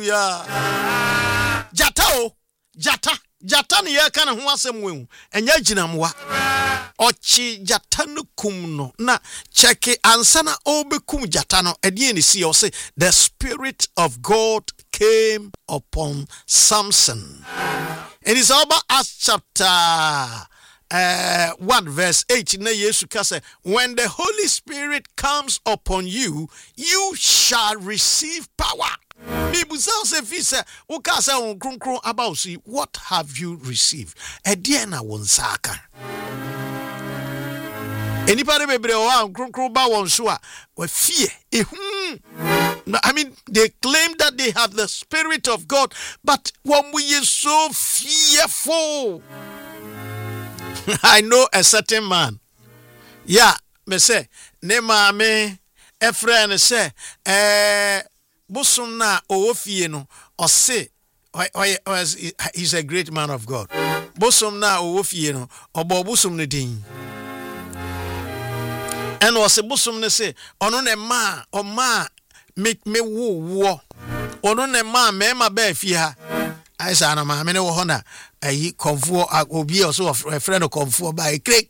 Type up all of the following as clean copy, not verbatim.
Hallelujah. Jata ne ye kana ho asem wen enya ginamwa ochi jata no kum no na cheke ansa na obekum jata no edie ne si o say the spirit of God came upon Samson. It is about Acts chapter 1 verse 8 na Yesu ka say when the Holy Spirit comes upon you, you shall receive power. About what have you received? Ediana wonsaka. Anybody bebre wa krunkru ba wonsua we fear. I mean, they claim that they have the Spirit of God, but when we are so fearful. I know a certain man. Yeah, me say, ne mame, a friend say, Busum na ofie no ose he's a great man of God. Busum na ofie no obo busum ne din. And was a busum ne say ono ne ma o ma me wo ono ne ma me ma ba fie ha. I say na ma me ne wo ho na ayi konfo obi o so a friend of konfo ba krek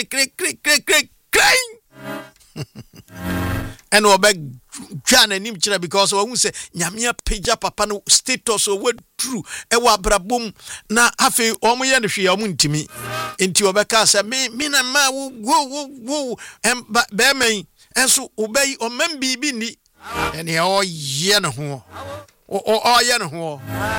and we beg Jan and him because we say Nyamia Peja Papa no status or word true. Ewa brabum na afe omo ye ne hwe omo ntimi. Enti obeka say me na ma wo be man enso obey o man bibi ni. Ene o ye ne ho. O ye ne ho.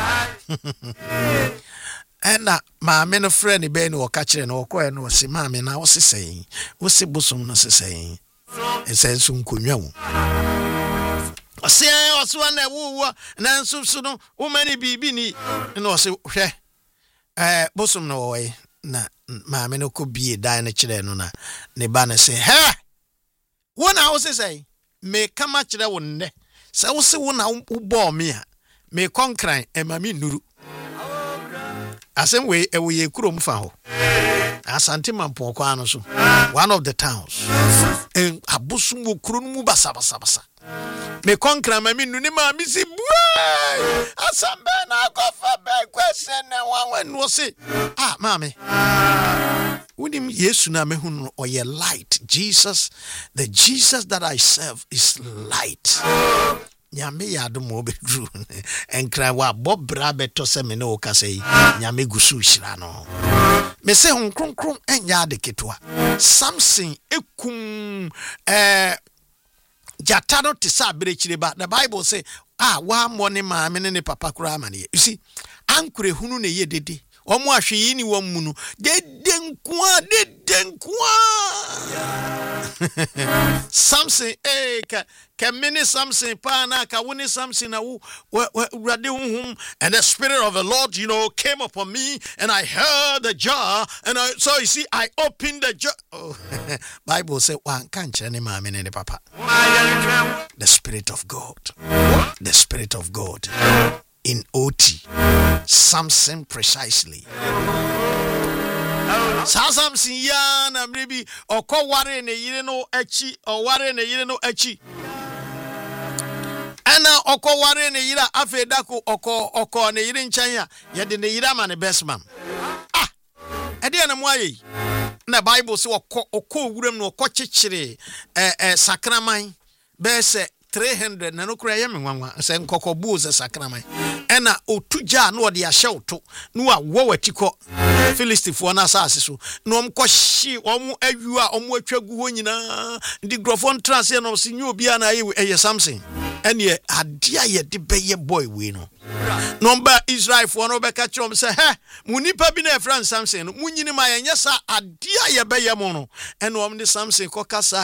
Ena ma me no friend be no ka kire no ko e no se ma me na wo sesei. Wo se bosom no sesei. Esensu nkonwa wo. Ose na wo na nsusu no wo mani bibi ni na ose hwe bosom no wo na ma me no ko bie dan na kire no na ne ba na se he wo na wo sesei me kama kire wo nne se wo se wo na wo bo me a me konkran e ma me nuru asem we e wo ye kurom fa ho Asante Mampo kwano so one of the towns en abusum wo kuro mu basa me konkra ma mi nuni ma mi si bua asambe na kofa be kwese na wan no se mame unim Yesu na me hunu oye light. Jesus, the Jesus that I serve is light. Nyame yado mo bedru enkra wa bobra beto se me no ka sei nyame gusu hira no me se hon kronkron enya de ketwa Samson ekum jatano te sa berechire ba. The Bible say wa money ma me ne papa kura amane. You see ankure hunu ne ye dede omo ahwe yi ni wom mu no dedenkwa Samson ka mini Samson pa na ka woni Samson na wo rade hum, and the Spirit of the Lord came upon me and I heard the jar and so you see I opened the jar. Bible say wan kan kire ne ma me ne papa. The Spirit of God, the Spirit of God in OT Samson precisely. Samson ya na mrebi okoware ne yire no achi oware ne yire no achi ana okoware ne yire afedako oko ne yire nchan ya ye de ne yire ma ne best man ede na mo ayi na Bible say oko wuram no okochichire sakraman be se 300 na no kura ye menwanwa se nkoko buuze sakraman ena otuja na ode ahyewoto no awo watiko Filistifo na asase so no omkohye omu awu a omu atwagu ho nyina ndi grofon transe no se nyu obi na eye Samson ene ade aye de beye boy we no number Israel for no be ka chom se munipa bi na Efran Samson no munyini ma yenye sa ade aye beye mo no ene om de Samson kokasa